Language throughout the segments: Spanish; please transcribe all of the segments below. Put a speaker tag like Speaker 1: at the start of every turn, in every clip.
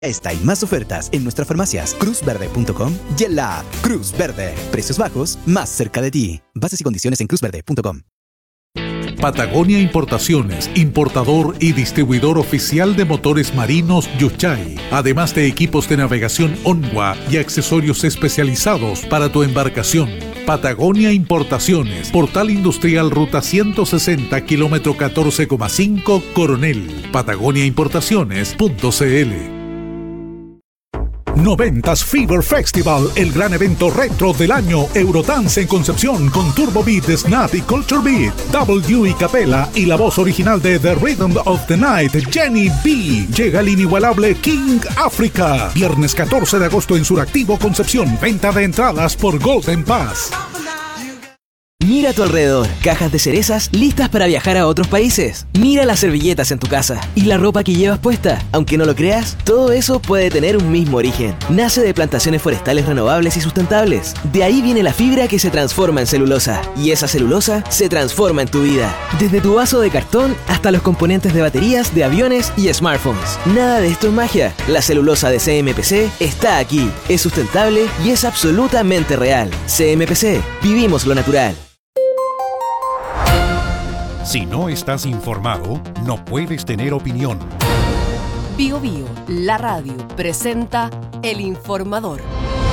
Speaker 1: Esta y más ofertas en nuestras farmacias cruzverde.com y en la app Cruz Verde. Precios bajos, más cerca de ti. Bases y condiciones en cruzverde.com.
Speaker 2: Patagonia Importaciones, importador y distribuidor oficial de motores marinos Yuchay, además de equipos de navegación Onwa y accesorios especializados para tu embarcación. Patagonia Importaciones, Portal Industrial Ruta 160, kilómetro 14,5, Coronel. patagoniaimportaciones.cl. 90s Fever Festival, el gran evento retro del año. Eurodance en Concepción con Turbo Beat, Snap y Culture Beat, W y Capela y la voz original de The Rhythm of the Night, Jenny B. Llega el inigualable King Africa. Viernes 14 de agosto en Suractivo, Concepción. Venta de entradas por Golden Pass.
Speaker 3: Mira a tu alrededor, cajas de cerezas listas para viajar a otros países. Mira las servilletas en tu casa y la ropa que llevas puesta. Aunque no lo creas, todo eso puede tener un mismo origen. Nace de plantaciones forestales renovables y sustentables. De ahí viene la fibra que se transforma en celulosa. Y esa celulosa se transforma en tu vida. Desde tu vaso de cartón hasta los componentes de baterías, de aviones y smartphones. Nada de esto es magia. La celulosa de CMPC está aquí. Es sustentable y es absolutamente real. CMPC, vivimos lo natural.
Speaker 4: Si no estás informado, no puedes tener opinión.
Speaker 5: Bio Bio, la radio, presenta El Informador.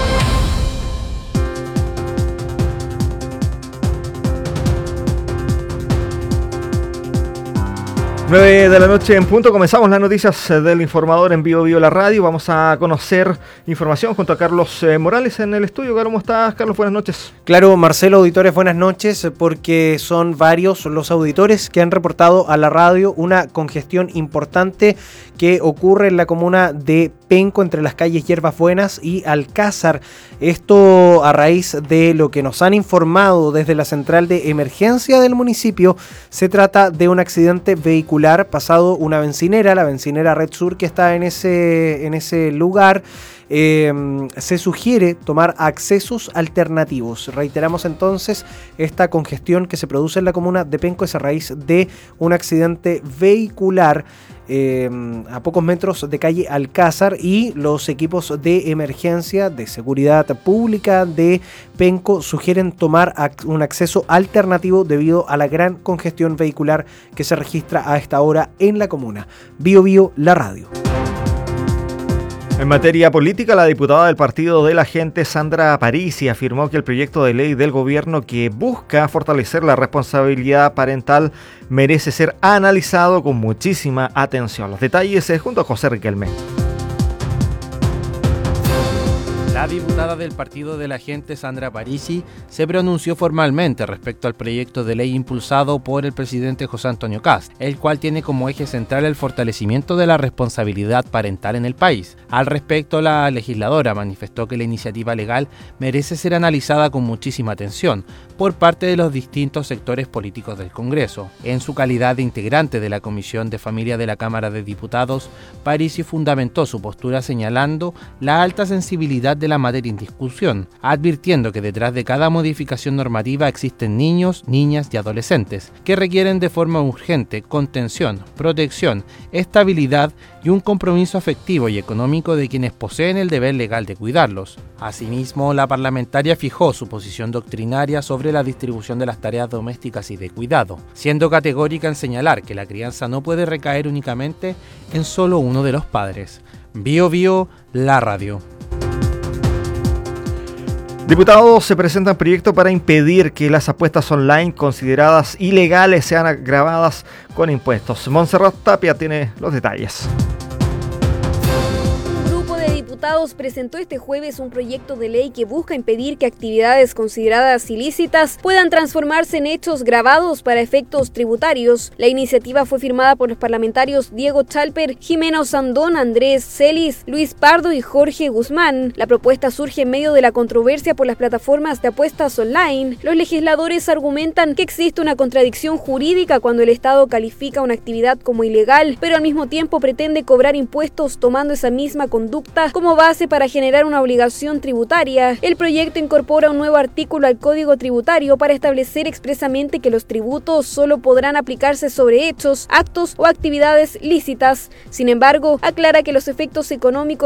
Speaker 6: 9 de la noche en punto, comenzamos las noticias del Informador en Bio Bio la radio. Vamos a conocer información junto a Carlos Morales en el estudio. ¿Cómo estás, Carlos? Buenas noches.
Speaker 7: Claro, Marcelo, auditores, buenas noches, porque son varios los auditores que han reportado a la radio una congestión importante que ocurre en la comuna de Penco, entre las calles Hierbas Buenas y Alcázar. Esto a raíz de lo que nos han informado desde la central de emergencia del municipio. Se trata de un accidente vehicular pasado una bencinera, la bencinera Red Sur, que está en ese lugar. Se sugiere tomar accesos alternativos. Reiteramos entonces, esta congestión que se produce en la comuna de Penco es a raíz de un accidente vehicular a pocos metros de calle Alcázar, y los equipos de emergencia de seguridad pública de Penco sugieren tomar un acceso alternativo debido a la gran congestión vehicular que se registra a esta hora en la comuna. Bio Bio, la radio.
Speaker 6: En materia política, la diputada del Partido de la Gente, Sandra Parisi, afirmó que el proyecto de ley del gobierno que busca fortalecer la responsabilidad parental merece ser analizado con muchísima atención. Los detalles junto a José Riquelme.
Speaker 8: La diputada del Partido de la Gente, Sandra Parisi, se pronunció formalmente respecto al proyecto de ley impulsado por el presidente José Antonio Kast, el cual tiene como eje central el fortalecimiento de la responsabilidad parental en el país. Al respecto, la legisladora manifestó que la iniciativa legal merece ser analizada con muchísima atención por parte de los distintos sectores políticos del Congreso. En su calidad de integrante de la Comisión de Familia de la Cámara de Diputados, Parisi fundamentó su postura señalando la alta sensibilidad de la materia en discusión, advirtiendo que detrás de cada modificación normativa existen niños, niñas y adolescentes que requieren de forma urgente contención, protección, estabilidad y un compromiso afectivo y económico de quienes poseen el deber legal de cuidarlos. Asimismo, la parlamentaria fijó su posición doctrinaria sobre la distribución de las tareas domésticas y de cuidado, siendo categórica en señalar que la crianza no puede recaer únicamente en solo uno de los padres. Bio Bio, la radio.
Speaker 6: Diputados se presentan proyectos para impedir que las apuestas online consideradas ilegales sean gravadas con impuestos. Montserrat Tapia tiene los detalles.
Speaker 9: Diputados presentó este jueves un proyecto de ley que busca impedir que actividades consideradas ilícitas puedan transformarse en hechos gravados para efectos tributarios. La iniciativa fue firmada por los parlamentarios Diego Chalper, Jimeno Sandón, Andrés Celis, Luis Pardo y Jorge Guzmán. La propuesta surge en medio de la controversia por las plataformas de apuestas online. Los legisladores argumentan que existe una contradicción jurídica cuando el Estado califica una actividad como ilegal, pero al mismo tiempo pretende cobrar impuestos tomando esa misma conducta como Como base para generar una obligación tributaria, el proyecto incorpora un nuevo artículo al Código Tributario para establecer expresamente que los tributos solo podrán aplicarse sobre hechos, actos o actividades lícitas. Sin embargo, aclara que los efectos económicos